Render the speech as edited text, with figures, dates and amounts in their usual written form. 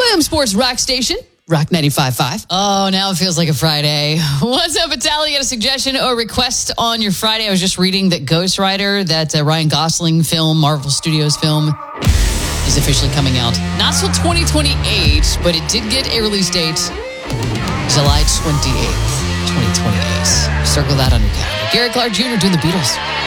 FM Sports Rock Station, Rock 95.5. Oh, now it feels like a Friday. What's up, Italia? Got a suggestion or request on your Friday? I was just reading that Ghost Rider, that Ryan Gosling film, Marvel Studios film, is officially coming out. Not till 2028, but it did get a release date, July 28th, 2028. Circle that on your calendar. Gary Clark Jr. doing the Beatles.